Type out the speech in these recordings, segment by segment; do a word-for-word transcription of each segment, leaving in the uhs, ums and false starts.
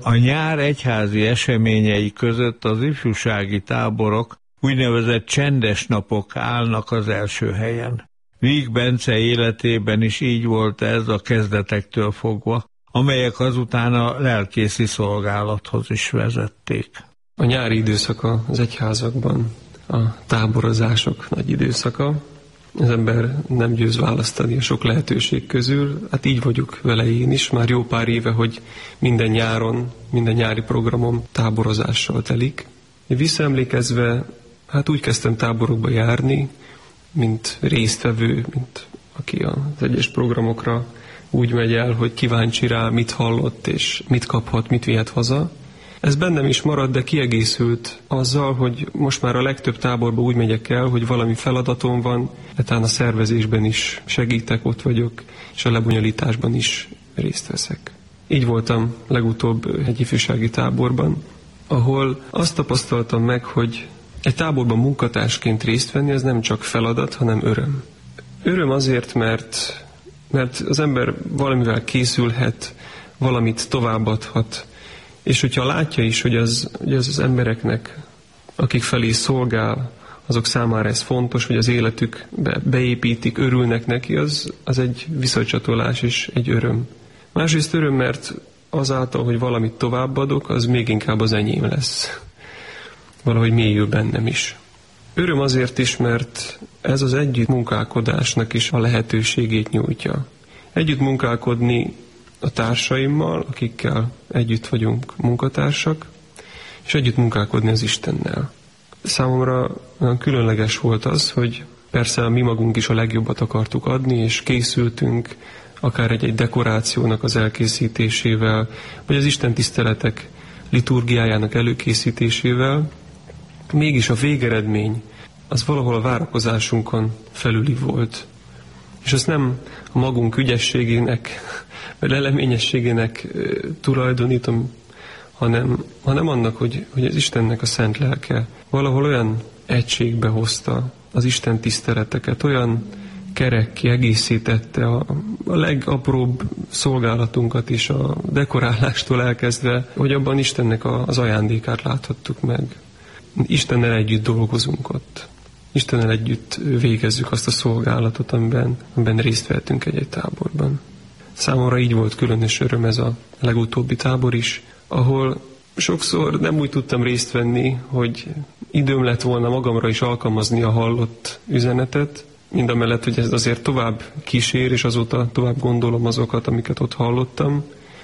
A nyár egyházi eseményei között az ifjúsági táborok, úgynevezett csendes napok állnak az első helyen. Víg Bence életében is így volt ez a kezdetektől fogva, amelyek azután a lelkészi szolgálathoz is vezették. A nyári időszaka az egyházakban a táborozások nagy időszaka. Az ember nem győz választani a sok lehetőség közül. Hát így vagyok vele én is, már jó pár éve, hogy minden nyáron, minden nyári programom táborozással telik. Visszaemlékezve, hát úgy kezdtem táborokba járni, mint résztvevő, mint aki az egyes programokra úgy megy el, hogy kíváncsi rá, mit hallott, és mit kaphat, mit vihet haza. Ez bennem is maradt, de kiegészült azzal, hogy most már a legtöbb táborba úgy megyek el, hogy valami feladatom van, de talán a szervezésben is segítek, ott vagyok, és a lebonyolításban is részt veszek. Így voltam legutóbb egy ifjúsági táborban, ahol azt tapasztaltam meg, hogy egy táborban munkatársként részt venni, az nem csak feladat, hanem öröm. Öröm azért, mert, mert az ember valamivel készülhet, valamit továbbadhat, és hogyha látja is, hogy az, hogy az az embereknek, akik felé szolgál, azok számára ez fontos, hogy az életükbe beépítik, örülnek neki, az, az egy visszacsatolás és egy öröm. Másrészt öröm, mert azáltal, hogy valamit továbbadok, az még inkább az enyém lesz. Valahogy mélyül bennem is. Öröm azért is, mert ez az együtt munkálkodásnak is a lehetőségét nyújtja. Együtt munkálkodni a társaimmal, akikkel együtt vagyunk munkatársak, és együtt munkálkodni az Istennel. Számomra olyan különleges volt az, hogy persze mi magunk is a legjobbat akartuk adni, és készültünk akár egy-egy dekorációnak az elkészítésével, vagy az Isten tiszteletek liturgiájának előkészítésével, mégis a végeredmény az valahol a várakozásunkon felüli volt. És azt nem a magunk ügyességének, vagy leleményességének tulajdonítom, hanem, hanem annak, hogy, hogy az Istennek a szent lelke valahol olyan egységbe hozta az Isten tiszteleteket, olyan kerek kiegészítette a, a legapróbb szolgálatunkat is, a dekorálástól elkezdve, hogy abban Istennek a, az ajándékát láthattuk meg. Istennel együtt dolgozunk ott. Istennel együtt végezzük azt a szolgálatot, amiben, amiben részt vettünk egy-egy táborban. Számomra így volt különös öröm ez a legutóbbi tábor is, ahol sokszor nem úgy tudtam részt venni, hogy időm lett volna magamra is alkalmazni a hallott üzenetet, mindamellett, hogy ez azért tovább kísér, és azóta tovább gondolom azokat, amiket ott hallottam.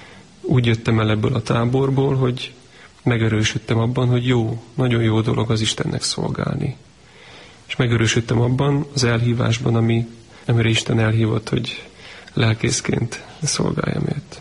Úgy jöttem el ebből a táborból, hogy megerősödtem abban, hogy jó, nagyon jó dolog az Istennek szolgálni. És megerősödtem abban az elhívásban, ami, amire Isten elhívott, hogy lelkészként szolgáljam őt.